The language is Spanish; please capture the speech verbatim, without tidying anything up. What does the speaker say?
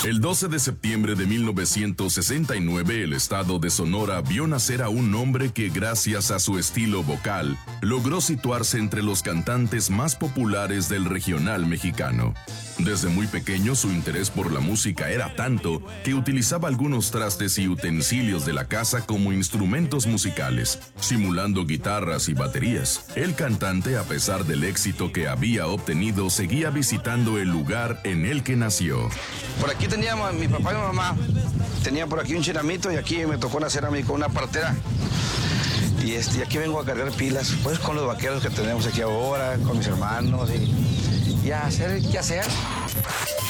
El doce de septiembre de mil novecientos sesenta y nueve, el estado de Sonora vio nacer a un hombre que, gracias a su estilo vocal, logró situarse entre los cantantes más populares del regional mexicano. Desde muy pequeño, su interés por la música era tanto que utilizaba algunos trastes y utensilios de la casa como instrumentos musicales, simulando guitarras y baterías. El cantante, a pesar del éxito que había obtenido, seguía visitando el lugar en el que nació. Por aquí teníamos a mi papá y mi mamá, tenían por aquí un chiramito y aquí me tocó nacer a mí con una partera. Y, este, y aquí vengo a cargar pilas, pues con los vaqueros que tenemos aquí ahora, con mis hermanos y, y a hacer, ¿qué hacer?